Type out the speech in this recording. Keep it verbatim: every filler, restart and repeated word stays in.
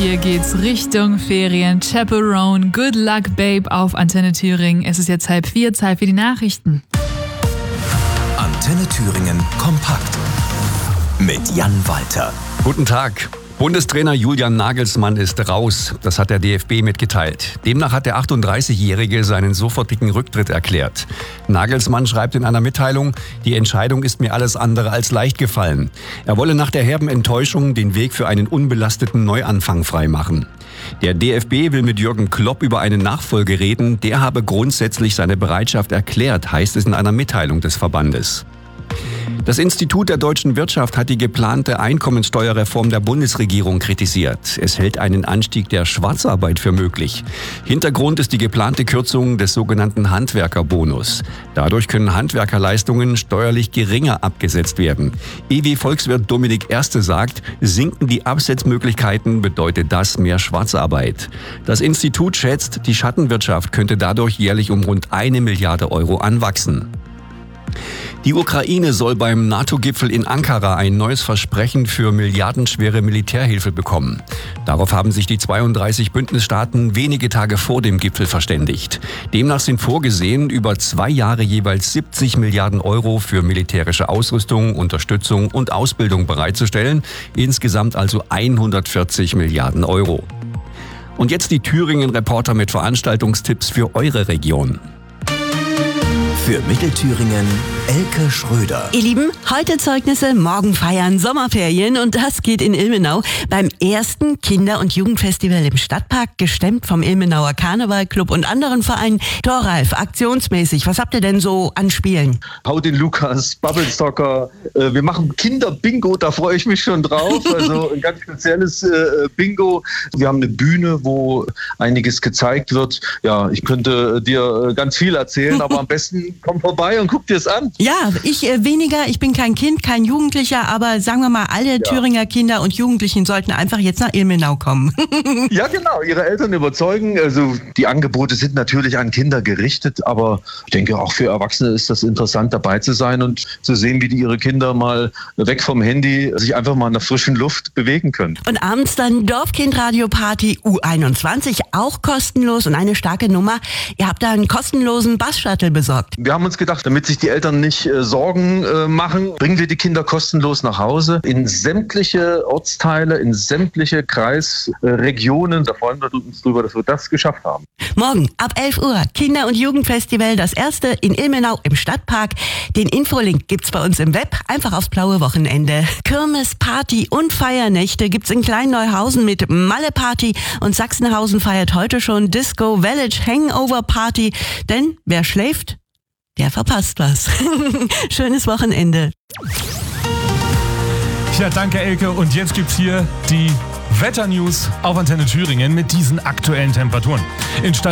hier geht's Richtung Ferien. Chaperone, Good Luck Babe auf Antenne Thüringen. Es ist jetzt halb vier, Zeit für die Nachrichten. Antenne Thüringen kompakt mit Jan Walter. Guten Tag. Bundestrainer Julian Nagelsmann ist raus. Das hat der D F B mitgeteilt. Demnach hat der achtunddreißigjährige seinen sofortigen Rücktritt erklärt. Nagelsmann schreibt in einer Mitteilung, die Entscheidung ist mir alles andere als leicht gefallen. Er wolle nach der herben Enttäuschung den Weg für einen unbelasteten Neuanfang freimachen. Der D F B will mit Jürgen Klopp über eine Nachfolge reden. Der habe grundsätzlich seine Bereitschaft erklärt, heißt es in einer Mitteilung des Verbandes. Das Institut der deutschen Wirtschaft hat die geplante Einkommensteuerreform der Bundesregierung kritisiert. Es hält einen Anstieg der Schwarzarbeit für möglich. Hintergrund ist die geplante Kürzung des sogenannten Handwerkerbonus. Dadurch können Handwerkerleistungen steuerlich geringer abgesetzt werden. E W-Volkswirt Dominik Erste sagt, sinken die Absetzmöglichkeiten, bedeutet das mehr Schwarzarbeit. Das Institut schätzt, die Schattenwirtschaft könnte dadurch jährlich um rund eine Milliarde Euro anwachsen. Die Ukraine soll beim NATO-Gipfel in Ankara ein neues Versprechen für milliardenschwere Militärhilfe bekommen. Darauf haben sich die zweiunddreißig Bündnisstaaten wenige Tage vor dem Gipfel verständigt. Demnach sind vorgesehen, über zwei Jahre jeweils siebzig Milliarden Euro für militärische Ausrüstung, Unterstützung und Ausbildung bereitzustellen. Insgesamt also hundertvierzig Milliarden Euro. Und jetzt die Thüringen-Reporter mit Veranstaltungstipps für eure Region. Für Mittelthüringen Elke Schröder. Ihr Lieben, heute Zeugnisse, morgen feiern Sommerferien und das geht in Ilmenau beim ersten Kinder- und Jugendfestival im Stadtpark, gestemmt vom Ilmenauer Karnevalclub und anderen Vereinen. Thoralf, aktionsmäßig, was habt ihr denn so an Spielen? Hau den Lukas, Bubble Soccer, äh, wir machen Kinder-Bingo, da freue ich mich schon drauf, also ein ganz spezielles äh, Bingo. Wir haben eine Bühne, wo einiges gezeigt wird. Ja, ich könnte dir äh, ganz viel erzählen, aber am besten komm vorbei und guck dir es an. Ja, ich äh, weniger, ich bin kein Kind, kein Jugendlicher, aber sagen wir mal, alle ja. Thüringer Kinder und Jugendlichen sollten einfach jetzt nach Ilmenau kommen. Ja, genau, ihre Eltern überzeugen. Also die Angebote sind natürlich an Kinder gerichtet, aber ich denke, auch für Erwachsene ist das interessant, dabei zu sein und zu sehen, wie die ihre Kinder mal weg vom Handy sich einfach mal in der frischen Luft bewegen können. Und abends dann Dorfkindradio-Party U einundzwanzig, auch kostenlos und eine starke Nummer. Ihr habt da einen kostenlosen Bus-Shuttle besorgt. Wir haben uns gedacht, damit sich die Eltern nicht äh, Sorgen äh, machen, bringen wir die Kinder kostenlos nach Hause in sämtliche Ortsteile, in sämtliche Kreisregionen. Äh, da freuen wir uns drüber, dass wir das geschafft haben. Morgen ab elf Uhr Kinder- und Jugendfestival, das erste in Ilmenau im Stadtpark. Den Infolink gibt's bei uns im Web, einfach aufs blaue Wochenende. Kirmes, Party und Feiernächte gibt's in Klein-Neuhausen mit Malle Party und Sachsenhausen feiert heute schon Disco Village Hangover Party, denn wer schläft, der verpasst was. Schönes Wochenende. Ja, danke Elke. Und jetzt gibt's hier die Wetternews auf Antenne Thüringen mit diesen aktuellen Temperaturen. In Stadt